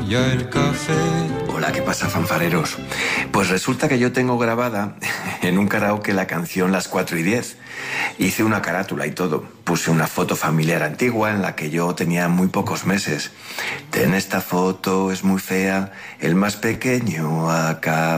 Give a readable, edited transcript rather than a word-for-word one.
ya el café. Hola, ¿qué pasa, fanfareros? Pues resulta que yo tengo grabada en un karaoke la canción Las 4:10. Hice una carátula y todo. Puse una foto familiar antigua en la que yo tenía muy pocos meses. Ten esta foto, es muy fea. El más pequeño acaba